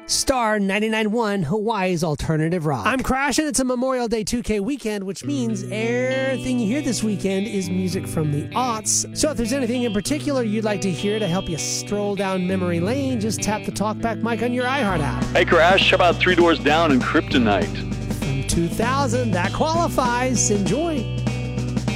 Star 99.1, Hawaii's alternative rock. I'm Crash, and it's a Memorial Day 2K weekend, which means everything you hear this weekend is music from the aughts. So if there's anything in particular you'd like to hear to help you stroll down memory lane, just tap the TalkBack mic on your iHeart app. Hey Crash, how about Three Doors Down and Kryptonite? From 2000, that qualifies. Enjoy.